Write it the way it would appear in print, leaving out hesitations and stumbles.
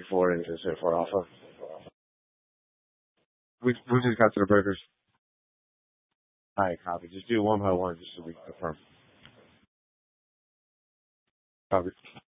before into say for alpha. We just got to the breakers. All right, copy. Just do one by one just so we can confirm. Copy.